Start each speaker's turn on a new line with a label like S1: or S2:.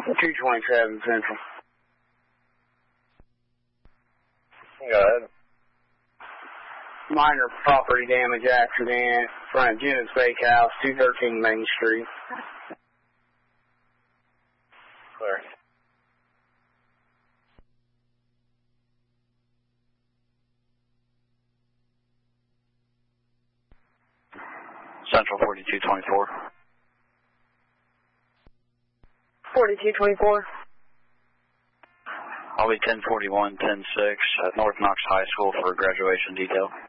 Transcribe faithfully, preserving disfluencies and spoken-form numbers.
S1: two twenty-seven Central.
S2: Go ahead.
S1: Minor property damage accident in front of Jenna's Bakehouse, two thirteen Main Street.
S2: Clear.
S3: Central forty-two twenty-four.
S4: forty-two twenty-four.
S3: I'll be ten forty-one ten six at North Knox High School for graduation detail.